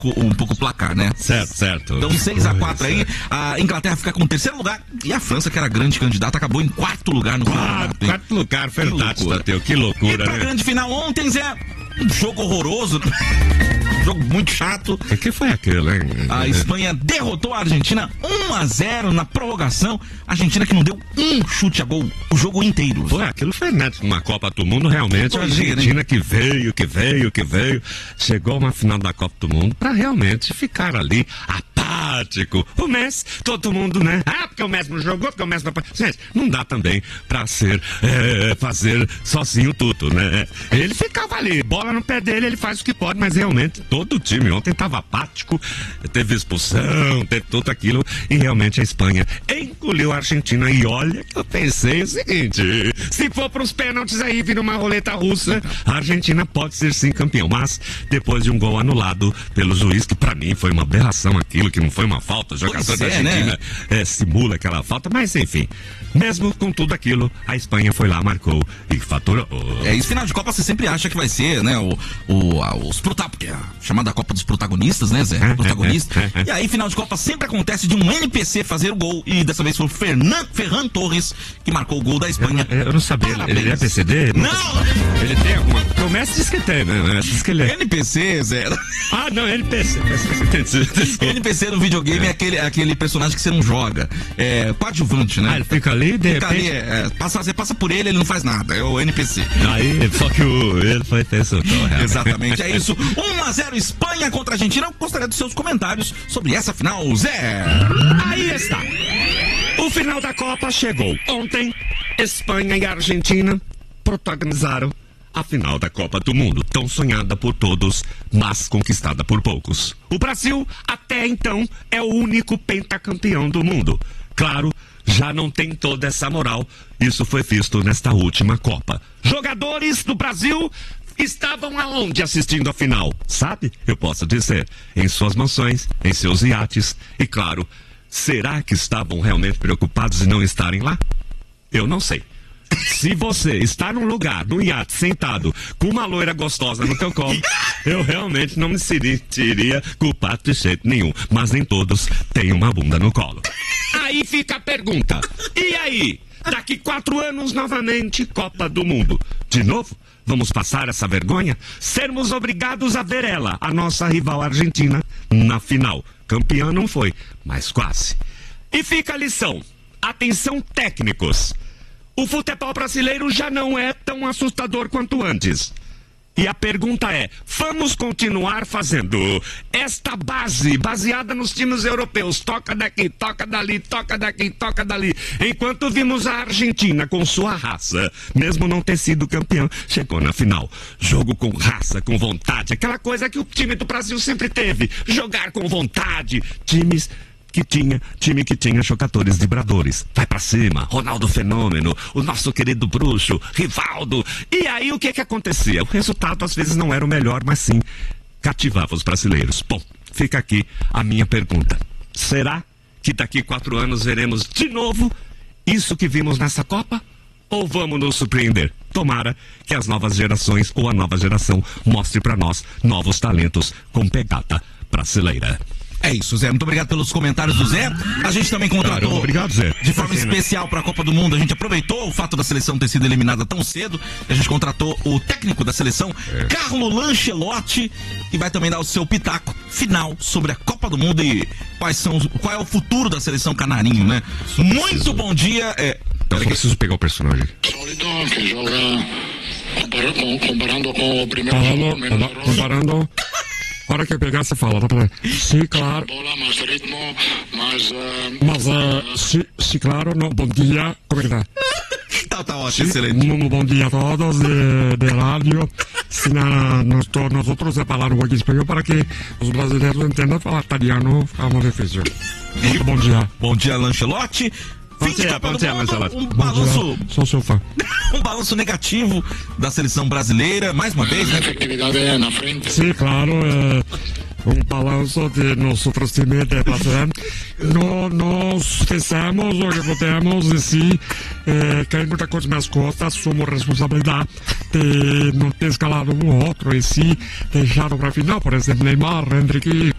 o placar, né? Certo. Então 6-4 aí, a Inglaterra fica com o terceiro lugar e a França, que era grande candidata, acabou em quarto lugar no campeonato. Quarto lugar, fantástico, Tateu, que loucura, e pra grande final ontem, Zé, um jogo horroroso, um jogo muito chato. O que foi aquilo, hein? A Espanha derrotou a Argentina 1-0 na prorrogação. A Argentina que não deu um chute a gol o jogo inteiro. Pô, aquilo foi uma Copa do Mundo, realmente. A Argentina que veio, chegou a uma final da Copa do Mundo pra realmente ficar ali apático. O Messi, todo mundo, né? Porque o Messi não jogou, porque o Messi não... Gente, não dá também pra fazer sozinho tudo, né? Ele ficava ali, bola no pé dele, ele faz o que pode, mas realmente todo o time ontem estava apático, teve expulsão, teve tudo aquilo, e realmente a Espanha engoliu a Argentina. E olha que eu pensei o seguinte: se for para os pênaltis aí, vira uma roleta russa, a Argentina pode ser sim campeão, mas depois de um gol anulado pelo juiz, que para mim foi uma aberração aquilo, que não foi uma falta, o jogador da Argentina simula aquela falta, mas enfim, mesmo com tudo aquilo, a Espanha foi lá, marcou e faturou. Esse final de Copa você sempre acha que vai ser, né, porque é a chamada Copa dos Protagonistas, né, Zé? Protagonista. E aí, final de Copa sempre acontece de um NPC fazer o gol, e dessa vez foi o Ferran Torres que marcou o gol da Espanha. Eu não sabia, ele é PCD? Não! Ele tem alguma... O Messi diz que tem, né? Diz que ele é... NPC, Zé. NPC. NPC no videogame é aquele personagem que você não joga. É coadjuvante, né? Ele fica ali, de repente... Você passa por ele não faz nada. É o NPC. Aí, só que ele foi tenso. Exatamente, é isso. 1-0 Espanha contra a Argentina. Eu gostaria dos seus comentários sobre essa final, Zé. Aí está. O final da Copa chegou. Ontem, Espanha e Argentina protagonizaram a final da Copa do Mundo, tão sonhada por todos, mas conquistada por poucos. O Brasil, até então, é o único pentacampeão do mundo. Claro, já não tem toda essa moral. Isso foi visto nesta última Copa. Jogadores do Brasil estavam aonde assistindo a final? Sabe? Eu posso dizer, em suas mansões, em seus iates. E claro, será que estavam realmente preocupados em não estarem lá? Eu não sei. Se você está num lugar, num iate, sentado, com uma loira gostosa no teu colo, eu realmente não me sentiria culpado de jeito nenhum. Mas nem todos têm uma bunda no colo. Aí fica a pergunta. E aí? Daqui 4 anos, novamente, Copa do Mundo. De novo? Vamos passar essa vergonha? Sermos obrigados a ver ela, a nossa rival Argentina, na final. Campeã não foi, mas quase. E fica a lição. Atenção, técnicos. O futebol brasileiro já não é tão assustador quanto antes. E a pergunta é, vamos continuar fazendo esta base, baseada nos times europeus, toca daqui, toca dali, toca daqui, toca dali, enquanto vimos a Argentina com sua raça, mesmo não ter sido campeão, chegou na final. Jogo com raça, com vontade, aquela coisa que o time do Brasil sempre teve, jogar com vontade, time que tinha jogadores vibradores. Vai pra cima, Ronaldo Fenômeno, o nosso querido bruxo, Rivaldo. E aí o que acontecia? O resultado às vezes não era o melhor, mas sim cativava os brasileiros. Bom, fica aqui a minha pergunta. Será que daqui 4 anos veremos de novo isso que vimos nessa Copa? Ou vamos nos surpreender? Tomara que as novas gerações ou a nova geração mostre pra nós novos talentos com pegada brasileira. É isso, Zé. Muito obrigado pelos comentários do Zé. A gente também contratou, obrigado, Zé, de forma especial para a Copa do Mundo. A gente aproveitou o fato da seleção ter sido eliminada tão cedo. A gente contratou o técnico da seleção, Carlo Ancelotti, que vai também dar o seu pitaco final sobre a Copa do Mundo e qual é o futuro da seleção canarinho, né? Muito bom dia. Eu só preciso pegar o personagem. Solito que joga comparando com o primeiro comparando. A hora que eu pegar, você fala, tá pra... Sim, claro. Bola, mais ritmo, mais... sim, claro, no, bom dia, como é que tá? Tá ótimo, excelente. Bom dia a todos de rádio. Nosotros falar um pouquinho espanhol para que os brasileiros entendam falar italiano, fica mais difícil. Muito bom dia. Bom dia, Lancelotti. Bom dia, Lancelotti. Um balanço... Sou seu fã. Um balanço negativo da seleção brasileira, mais uma vez, né? Efetividade na frente. Sim, claro, um balanço de nosso time brasileiro. Nós fizemos o que podemos e sim, tem muita coisa nas costas, somos responsabilidade de não ter escalado um outro e sim deixado para final, por exemplo, Neymar, Henrique.